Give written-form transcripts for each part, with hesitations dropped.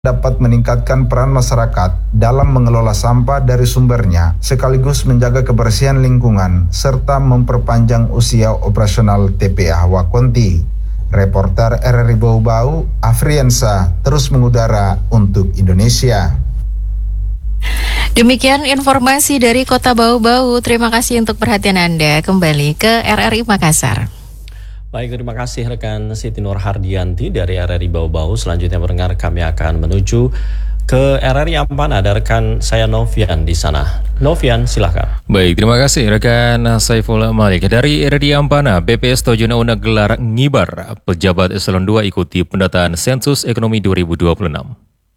dapat meningkatkan peran masyarakat dalam mengelola sampah dari sumbernya, sekaligus menjaga kebersihan lingkungan, serta memperpanjang usia operasional TPA Wakonti. Reporter RRI Bau-Bau, Afriansa, terus mengudara untuk Indonesia. Demikian informasi dari Kota Bau-Bau. Terima kasih untuk perhatian Anda. Kembali ke RRI Makassar. Baik, terima kasih rekan Siti Nur Hardianti dari RRI Bau-Bau. Selanjutnya pendengar, kami akan menuju ke RRI Ampana. Ada rekan saya Novian di sana. Novian, silakan. Baik, terima kasih rekan Saiful Malik. Dari RRI Ampana, BPS Tojuna Una gelar ngibar. Pejabat Eselon 2 ikuti pendataan Sensus Ekonomi 2026.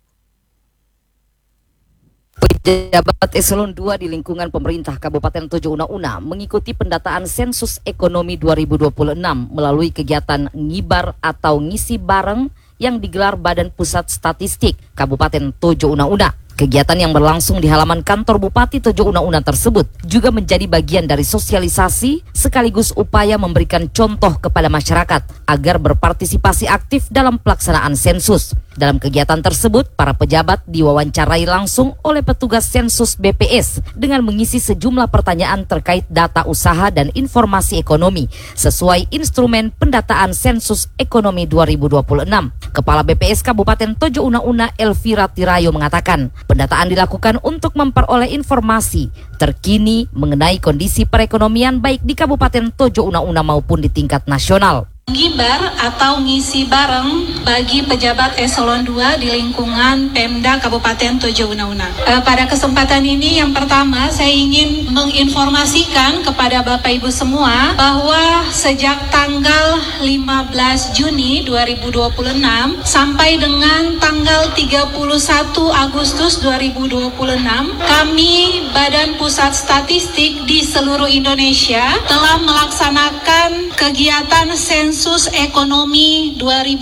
Pejabat Eselon 2 di lingkungan pemerintah Kabupaten Tojo Una-Una mengikuti pendataan Sensus Ekonomi 2026 melalui kegiatan ngibar atau ngisi bareng yang digelar Badan Pusat Statistik Kabupaten Tojo Una-Una. Kegiatan yang berlangsung di halaman kantor Bupati Tojo Una-Una tersebut juga menjadi bagian dari sosialisasi sekaligus upaya memberikan contoh kepada masyarakat agar berpartisipasi aktif dalam pelaksanaan sensus. Dalam kegiatan tersebut, para pejabat diwawancarai langsung oleh petugas sensus BPS dengan mengisi sejumlah pertanyaan terkait data usaha dan informasi ekonomi sesuai instrumen pendataan sensus ekonomi 2026. Kepala BPS Kabupaten Tojo Una-Una Elvira Tirayo mengatakan, pendataan dilakukan untuk memperoleh informasi terkini mengenai kondisi perekonomian baik di Kabupaten Tojo Una-Una maupun di tingkat nasional. Ngibar atau ngisi bareng bagi pejabat eselon 2 di lingkungan Pemda Kabupaten Tojo Una-Una. Pada kesempatan ini yang pertama saya ingin menginformasikan kepada Bapak Ibu semua bahwa sejak tanggal 15 Juni 2026 sampai dengan tanggal 31 Agustus 2026 kami Badan Pusat Statistik di seluruh Indonesia telah melaksanakan kegiatan sensus ekonomi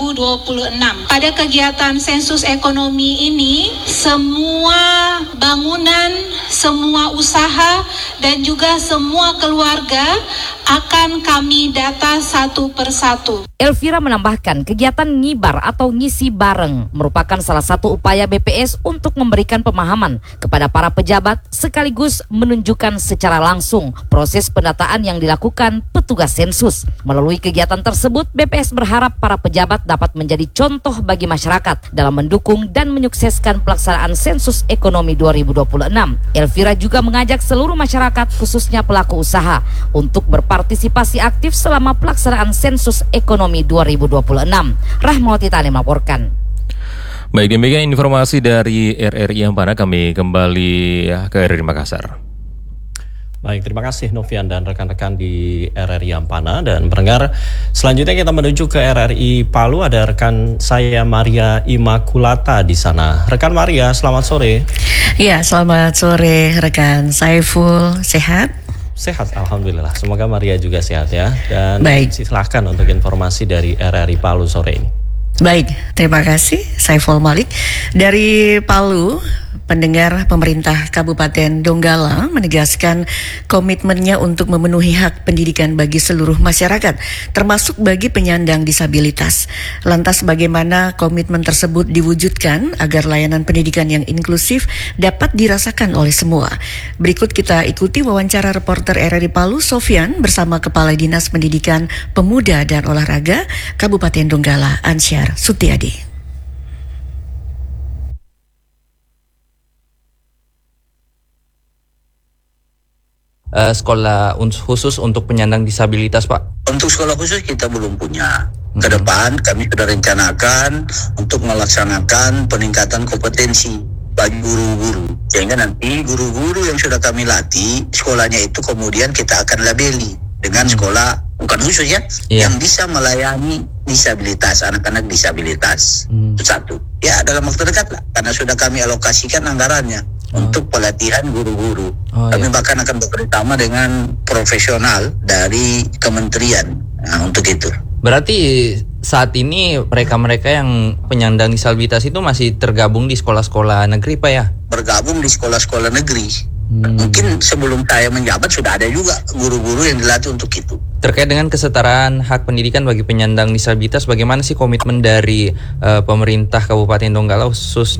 2026. Pada kegiatan sensus ekonomi ini, semua bangunan, semua usaha, dan juga semua keluarga akan kami data satu persatu. Elvira menambahkan, kegiatan ngibar atau ngisi bareng merupakan salah satu upaya BPS untuk memberikan pemahaman kepada para pejabat sekaligus menunjukkan secara langsung proses pendataan yang dilakukan petugas sensus. Melalui kegiatan tersebut, BPS berharap para pejabat dapat menjadi contoh bagi masyarakat dalam mendukung dan menyukseskan pelaksanaan sensus ekonomi 2026. Elvira juga mengajak seluruh masyarakat khususnya pelaku usaha untuk berpartisipasi aktif selama pelaksanaan sensus ekonomi 2026. Rahmawati Tani melaporkan. Baik, demikian informasi dari RRI Ampana. Kami kembali ke RRI Makassar. Baik, terima kasih Novian dan rekan-rekan di RRI Ampana. Dan pendengar, selanjutnya kita menuju ke RRI Palu. Ada rekan saya Maria Imakulata di sana. Rekan Maria, selamat sore. Ya, selamat sore rekan Saiful. Sehat? Sehat, alhamdulillah. Semoga Maria juga sehat ya. Dan baik, silakan untuk informasi dari RRI Palu sore ini. Baik, terima kasih Saiful Malik. Dari Palu, pendengar, pemerintah Kabupaten Donggala menegaskan komitmennya untuk memenuhi hak pendidikan bagi seluruh masyarakat, termasuk bagi penyandang disabilitas. Lantas bagaimana komitmen tersebut diwujudkan agar layanan pendidikan yang inklusif dapat dirasakan oleh semua? Berikut kita ikuti wawancara reporter RRI Palu, Sofyan, bersama Kepala Dinas Pendidikan Pemuda dan Olahraga Kabupaten Donggala, Ansyar Sutiadi. Sekolah khusus untuk penyandang disabilitas, Pak? Untuk sekolah khusus kita belum punya. Ke depan kami sudah rencanakan untuk melaksanakan peningkatan kompetensi bagi guru-guru. Sehingga nanti guru-guru yang sudah kami latih, sekolahnya itu kemudian kita akan labeli dengan sekolah bukan khusus ya, yang bisa melayani disabilitas, anak-anak disabilitas. Itu satu. Ya, dalam waktu dekat lah, karena sudah kami alokasikan anggarannya untuk pelatihan guru-guru. Kami bahkan akan bekerjasama dengan profesional dari kementerian untuk itu. Berarti saat ini mereka-mereka yang penyandang disabilitas itu masih tergabung di sekolah-sekolah negeri, Pak ya? Bergabung di sekolah-sekolah negeri. Mungkin sebelum saya menjabat sudah ada juga guru-guru yang dilatih untuk itu. Terkait dengan kesetaraan hak pendidikan bagi penyandang disabilitas, bagaimana sih komitmen dari pemerintah Kabupaten Donggala khususnya